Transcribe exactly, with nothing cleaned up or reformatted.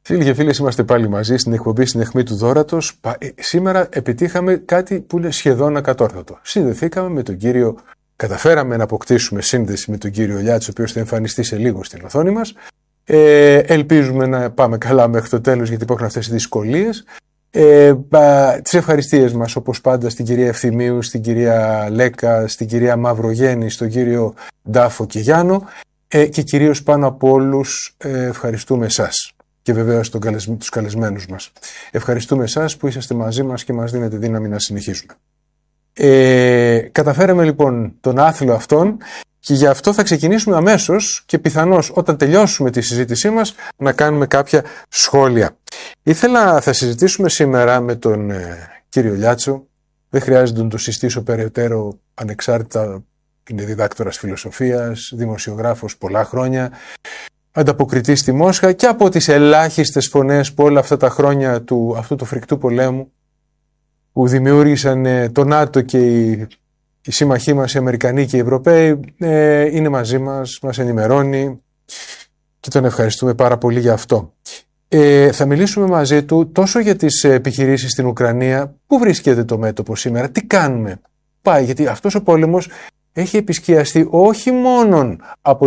Φίλοι και φίλες, είμαστε πάλι μαζί στην εκπομπή στην αιχμή του Δώρατος. Σήμερα επιτύχαμε κάτι που είναι σχεδόν ακατόρθωτο. Συνδεθήκαμε με τον κύριο, καταφέραμε να αποκτήσουμε σύνδεση με τον κύριο Λιάτσο, ο οποίος θα εμφανιστεί σε λίγο στην οθόνη μας. Ε, ελπίζουμε να πάμε καλά μέχρι το τέλος, γιατί υπάρχουν αυτές οι δυσκολίες. Ε, τις ευχαριστίες μας, όπως πάντα, στην κυρία Ευθυμίου, στην κυρία Λέκα, στην κυρία Μαυρογέννη, στον κύριο Ντάφο και Γιάννο, ε, και κυρίως πάνω από όλους ε, ευχαριστούμε εσάς. Και βεβαίως τον καλεσ... τους καλεσμένους μας. Ευχαριστούμε εσάς που είσαστε μαζί μας και μας δίνετε δύναμη να συνεχίσουμε. Ε, καταφέραμε λοιπόν τον άθλο αυτόν και γι' αυτό θα ξεκινήσουμε αμέσως και πιθανώς όταν τελειώσουμε τη συζήτησή μας να κάνουμε κάποια σχόλια. Ήθελα, θα συζητήσουμε σήμερα με τον ε, κύριο Λιάτσο. Δεν χρειάζεται να το συστήσω περαιτέρω, ανεξάρτητα, είναι διδάκτορας φιλοσοφίας, δημοσιογράφος πολλά χρόνια, ανταποκριτής στη Μόσχα και από τις ελάχιστες φωνές που όλα αυτά τα χρόνια του αυτού του φρικτού πολέμου που δημιούργησαν ε, το ΝΑΤΟ και οι, οι σύμμαχοί μας, οι Αμερικανοί και οι Ευρωπαίοι, ε, είναι μαζί μας, μας ενημερώνει και τον ευχαριστούμε πάρα πολύ για αυτό. Ε, θα μιλήσουμε μαζί του τόσο για τις επιχειρήσεις στην Ουκρανία, πού βρίσκεται το μέτωπο σήμερα, τι κάνουμε, πάει, γιατί αυτός ο πόλεμος έχει επισκιαστεί όχι μόνον από